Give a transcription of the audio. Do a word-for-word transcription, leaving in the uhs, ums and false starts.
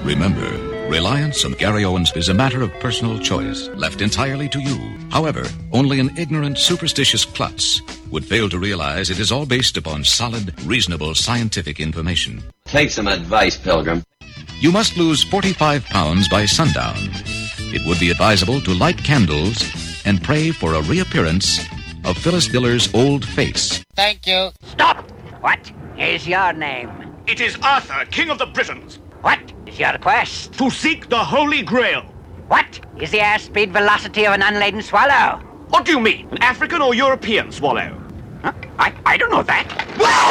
Remember, reliance on Gary Owens is a matter of personal choice, left entirely to you. However, only an ignorant, superstitious klutz would fail to realize it is all based upon solid, reasonable, scientific information. Take some advice, Pilgrim. You must lose forty-five pounds by sundown. It would be advisable to light candles and pray for a reappearance of Phyllis Diller's old face. Thank you. Stop! What is your name? It is Arthur, King of the Britons. What is your quest? To seek the Holy Grail. What is the airspeed velocity of an unladen swallow? What do you mean? An African or European swallow? Huh? I, I don't know that.